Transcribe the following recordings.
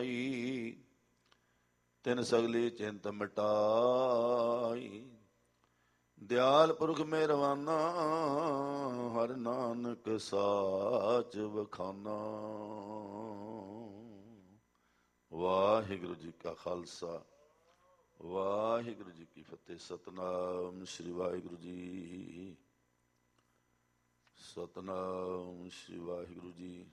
ਤਿਨ ਸਗਲੀ ਚਿੰਤ ਮਿਟਾਈ। ਦਿਆਲ ਪੁਰਖ ਮਿਹਰਵਾਨਾ, ਹਰਿ ਨਾਨਕ ਸਾਚ ਵਖਾਨਾ। ਵਾਹਿਗੁਰੂ ਜੀ ਕਾ ਖਾਲਸਾ, ਵਾਹਿਗੁਰੂ ਜੀ ਕੀ ਫਤਿਹ। ਸਤਿਨਾਮ ਸ੍ਰੀ ਵਾਹਿਗੁਰੂ ਜੀ, ਸਤਿਨਾਮ ਸ੍ਰੀ ਵਾਹਿਗੁਰੂ ਜੀ,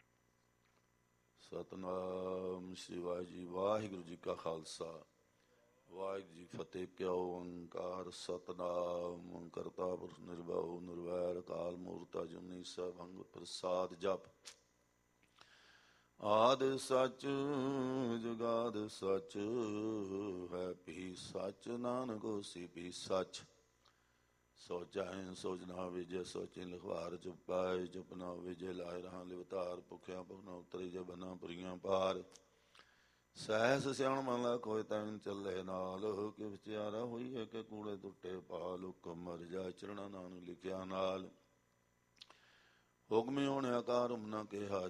ਸਤਿਨਾਮ ਸ੍ਰੀ ਵਾਹਿਗੁਰੂ ਜੀ। ਵਾਹਿਗੁਰੂ ਜੀ ਕਾ ਖਾਲਸਾ, ਵਾਹਿਗੁਰੂ ਜੀ ਫਤਿਹ। ਕਿਉ ਓੰਕਾਰ ਸਤਿਨਾਮ ਕਰਤਾ ਪੁਰਖ ਨਿਰਭਉ ਨਿਰਵੈਰ ਅਕਾਲ ਮੂਰਤਿ ਅਜੂਨੀ ਸੈਭੰ ਪ੍ਰਸਾਦ ਜਪ। ਆਦਿ ਸਚ ਜੁਗਾਦ ਸਚ, ਹੈ ਭੀ ਸਚ ਨਾਨਕ ਹੋਸੀ ਭੀ ਸਚ। ਸੋਚੈ ਸੋਚ ਨਾ ਵਿਜੈ, ਸੋਚੀ ਲਿਖਵਾਰ ਚੁਪ ਪਾਏ। ਚੁਪ ਨਾ ਵਿਜੈ ਲਾਇ ਰਹਾ ਲਿਵਤਾਰ, ਭੁਖਿਆ ਭੁਖ ਨਾ ਉਤਰੀ ਜੇ ਬਨਾ ਪੁਰੀਆਂ ਪਾਰ। ਸਹਿਸ ਸਿਆਣ ਮਨ ਲਾ ਕੋਈ ਤੈਨ ਚੱਲੇ ਨਾਲ, ਕਿ ਵਿਚਾਰਾ ਹੋਈਏ ਕਿ ਕੂੜੇ ਟੁੱਟੇ ਪਾਲ। ਹੁਕਮ ਮਰ ਜਾ ਚਰਣਾ ਨਾਨਕ ਲਿਖਿਆ ਨਾਲ, ਹੁਕਮੀ ਹੋਣ ਆਕਾਰ ਹੁਮ ਨਾ ਕਿਹਾ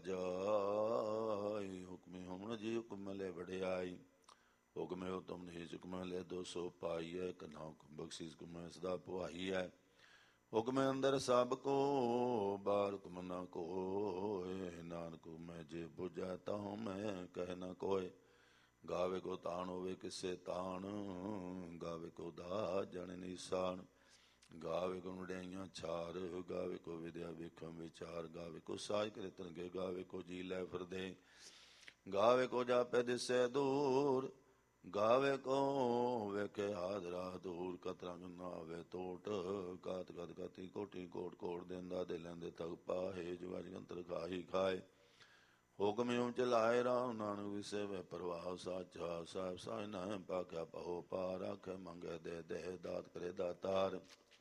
ਜਾਈ। ਹੁਕਮੀ ਹੋਣ ਜੀ ਹੁਕਮ ਲੈ ਵਡਿਆਈ, ਹੁਕਮੇ ਹੁਤਮ ਨਹੀਂ ਹੁਕਮ ਲੈ ਦੋ ਸੋ ਪਾਈ ਹੈ। ਕਨਾ ਹੁਕਮ ਬਖਸ਼ਿਸ਼ ਹੁਕਮੈ ਸਦਾ ਪੁਆਈ ਹੈ। ਹੁਕਮੇ ਅੰਦਰ ਸਭ ਕੋ ਬਾਹਰ ਹੁਕਮ ਨਾ ਕੋਇ। ਨਾਨਕ ਹੁਕਮੈ ਜੇ ਬੁਝੈ ਤਾਹੁ ਮੈਂ ਕਹਿ ਨਾ ਕੋਇ। ਗਾਵੇ ਕੋ ਤਾਣ ਹੋਵੇ ਕਿਸੇ ਤਾਣ, ਗਾਵੇ ਕੋ ਦਾ ਜਣ ਨਿਸ਼ਾਨ। ਗਾਵੇ ਕੋ ਵਡਿਆਈਆਂ ਛਾਰ, ਗਾਵੇ ਕੋ ਵਿਦਿਆ ਵੇਖਮ ਵਿਚਾਰ। ਗਾਵੇ ਕੋ ਸਾਜ ਕ੍ਰਿਤਨ ਕੇ, ਗਾਵੇ ਕੋ ਜੀ ਲੈ ਫਿਰਦੇ। ਗਾਵੇ ਕੋ ਜਾਪੈ ਦਿਸੈ ਦੂਰ, ਗਾਵੇ ਕੋ ਵੇਖੇ ਹਾਜ਼ਰਾ ਦੂਰ। ਕਤ ਰੰਗ ਨਾ ਆਵੇ ਟੋਟ, ਕਾਤ ਕਤ ਕਤੀ ਕੋਟੀ ਕੋਟ ਕੋਟ। ਦੇਂਦਾ ਦੇ ਲੈਂਦੇ ਤਗ ਪਾਹੇ, ਜੋ ਅਜ ਅੰਤਰ ਖਾਹੀ ਖਾਏ। ਹੁਕਮ ਇਉ ਚਲਾਏ ਰਾਮ ਨਾਨਕ ਵਿਸੈ ਪ੍ਰਵਾਹ। ਸਾਚਾ ਸਾਹਿਬ ਸਾਇ ਨਾ ਪਾਕਿਆ ਪਹੋ ਪਾਰ। ਆਖੇ ਮੰਗੇ ਦੇ ਦੇ ਦਾਤ ਕਰੇ ਦਾਤਾਰ।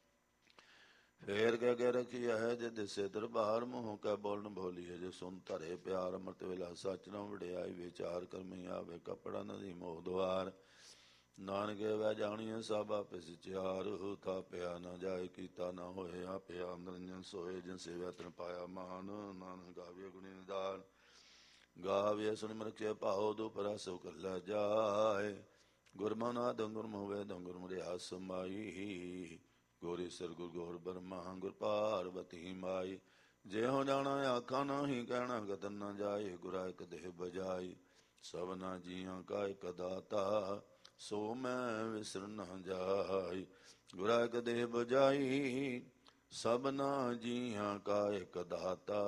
ਫੇਰ ਕਹਿ ਕੇ ਰੱਖੀ ਹੈ ਜੇ ਦਿਸੇ ਦਰਬਾਰ। ਮੂੰਹ ਕਹਿ ਬੋਲਣ ਬੋਲੀਏ ਜੇ ਸੁਣ ਧਰੇ ਪਿਆਰ। ਅੰਮ੍ਰਿਤ ਵੇਲਾ ਸੱਚ ਨਾ ਵਡਿਆਈ ਵਿਚਾਰ। ਕਰਮੀ ਆਵੇ ਕੱਪੜਾ ਨਦੀ ਮੋਹ ਦੁਆਰ। ਨਾਨਕੇ ਵੈ ਜਾਣੀਏ ਸਭ ਆਪੇ ਸਚਿਆਰ। ਥਾਪਿਆ ਨਾ ਜਾਏ ਕੀਤਾ ਨਾ ਹੋਏ, ਆਪਿਆ ਨਿਰੰਜਨ ਸੋਏ। ਜਿਨ ਸੇਵਿਆ ਤਿਨ ਪਾਇਆ ਮਾਨ। ਨਾਨਕ ਗਾਵੀਏ ਗੁਣੀ ਨਿਦਾਨ, ਗਾਵੀਏ ਸੁਣ ਰਖਿਆ ਭਾਉ। ਦੁਖ ਰਸ ਕੱਲਾ ਜਾਏ। ਗੁਰਮੁਨਾਦ ਗੁਰਮੁ ਵੇਦ ਗੁਰਮੁ ਰਿਆਸ ਸਮਾਈ। ਗੋਰੀ ਸਿਰ ਗੁਰ ਗੋਰ ਬਰਮਾ, ਗੁਰ ਪਾਰਬਤੀ ਮਾਈ। ਜਿਹੋ ਜਾਣਾ ਆਖਾਂ ਨਾਹੀਂ, ਕਹਿਣਾ ਕਤਨ ਨਾ ਜਾਏ। ਗੁਰਾ ਇਕ ਦੇਹ ਬਜਾਈ, ਸਭਨਾ ਜੀਆਂ ਕਾ ਇਕ ਦਾਤਾ। ਸੋ ਮੈਂ ਵਿਸਰ ਨਾ ਜਾਈ। ਗੁਰਾ ਇਕ ਦੇਹ ਬਜਾਈ, ਸਭਨਾ ਜੀਆਂ ਕਾ ਇਕ ਦਾਤਾ।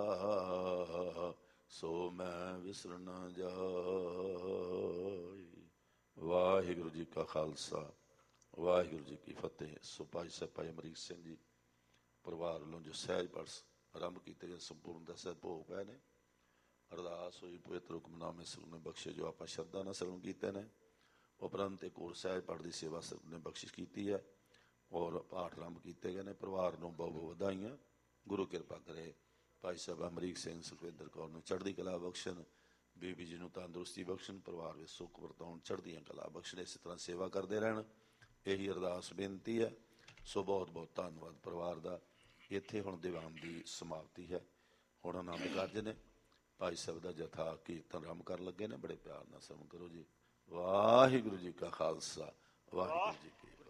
ਸੋ ਮੈਂ ਵਿਸਰ ਨਾ ਜਾਈ। ਵਾਹਿਗੁਰੂ ਜੀ ਕਾ ਖਾਲਸਾ, ਵਾਹਿਗੁਰੂ ਜੀ ਕੀ ਫਤਿਹ। ਸੋ ਭਾਈ ਸਾਹਿਬ ਭਾਈ ਅਮਰੀਕ ਸਿੰਘ ਜੀ ਪਰਿਵਾਰ ਵੱਲੋਂ ਜੋ ਸਹਿਜ ਪਾਠ ਆਰੰਭ ਕੀਤੇ ਗਏ, ਸੰਪੂਰਨ ਦਾ ਸਹਿਜ ਭੋਗ ਪਏ ਨੇ। ਅਰਦਾਸ ਹੋਈ ਪਵਿੱਤਰ ਹੁਕਮਨਾਮੇ ਸਭ ਨੇ ਬਖਸ਼ੇ ਜੋ ਆਪਾਂ ਸ਼ਰਧਾ ਨਾਲ ਸਰਵਣ ਕੀਤੇ ਨੇ। ਉਪਰੰਤ ਇੱਕ ਹੋਰ ਸਹਿਜ ਪਾਠ ਦੀ ਸੇਵਾ ਸਭ ਨੇ ਬਖਸ਼ਿਸ਼ ਕੀਤੀ ਹੈ ਔਰ ਪਾਠ ਆਰੰਭ ਕੀਤੇ ਗਏ ਨੇ। ਪਰਿਵਾਰ ਨੂੰ ਬਹੁਤ ਬਹੁਤ ਵਧਾਈਆਂ। ਗੁਰੂ ਕਿਰਪਾ ਕਰੇ ਭਾਈ ਸਾਹਿਬ ਅਮਰੀਕ ਸਿੰਘ ਸੁਖਵਿੰਦਰ ਕੌਰ ਨੂੰ ਚੜ੍ਹਦੀ ਕਲਾ ਬਖਸ਼ਣ, ਬੀਬੀ ਜੀ ਨੂੰ ਤੰਦਰੁਸਤੀ ਬਖਸ਼ਣ, ਪਰਿਵਾਰ ਵਿੱਚ ਸੁੱਖ ਵਰਤਾਉਣ, ਚੜ੍ਹਦੀਆਂ ਕਲਾ ਬਖਸ਼ਣ। ਇਸੇ ਤਰ੍ਹਾਂ ਸੇਵਾ ਕਰਦੇ ਰਹਿਣ, ਇਹੀ ਅਰਦਾਸ ਬੇਨਤੀ ਹੈ। ਸੋ ਬਹੁਤ ਬਹੁਤ ਧੰਨਵਾਦ ਪਰਿਵਾਰ ਦਾ। ਇੱਥੇ ਹੁਣ ਦੀਵਾਨ ਦੀ ਸਮਾਪਤੀ ਹੈ। ਹੁਣ ਆਨੰਦ ਕਾਰਜ ਨੇ। ਭਾਈ ਸਾਹਿਬ ਦਾ ਜਥਾ ਕੀਰਤਨ ਆਰੰਭ ਕਰਨ ਲੱਗੇ ਨੇ। ਬੜੇ ਪਿਆਰ ਨਾਲ ਸਰਵਣ ਕਰੋ ਜੀ। ਵਾਹਿਗੁਰੂ ਜੀ ਕਾ ਖਾਲਸਾ, ਵਾਹਿਗੁਰੂ ਜੀ ਕੀ